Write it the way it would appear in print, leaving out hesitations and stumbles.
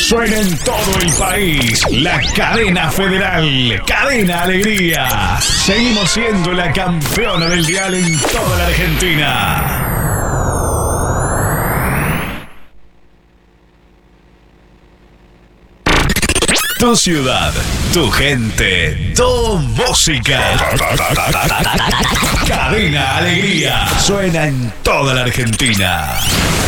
Suena en todo el país. La cadena federal. Cadena Alegría. Seguimos siendo la campeona del dial en toda la Argentina. Tu ciudad, tu gente, tu música. Cadena Alegría. Suena en toda la Argentina.